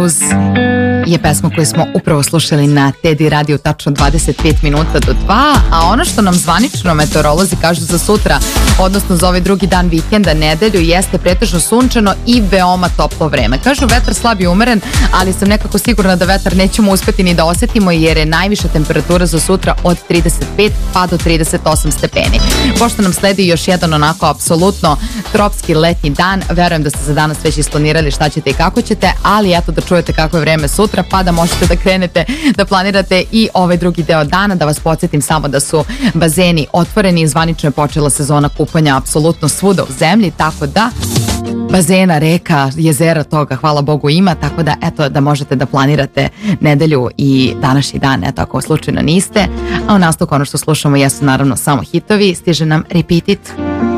Blues je pesma koju smo upravo slušali na Teddy Radio tačno 25 minuta do 2, a ono što nam zvanično meteorolozi kažu za sutra, odnosno za ovaj drugi dan vikenda, nedelju, jeste pretežno sunčano i veoma toplo vreme. Kažu vetar slab i umeren, ali sam nekako sigurna da vetar nećemo uspeti ni da osetimo jer je najviša temperatura za sutra od 35 pa do 38 stepeni. Pošto nam sledi još jedan onako apsolutno tropski letnji dan, verujem da ste za danas već isplanirali šta ćete i kako ćete, ali eto da čujete kako je vreme sutra, pa da možete da krenete da planirate i ovaj drugi deo dana. Da vas podsjetim samo da su bazeni otvoreni i zvanično je počela sezona kupanja apsolutno svuda u zemlji, tako da bazena, reka, jezera, toga hvala Bogu ima, tako da eto da možete da planirate nedelju i današnji dan, eto ako slučajno niste. A u nastavku ono što slušamo jesu naravno samo hitovi, stiže nam Repeat It.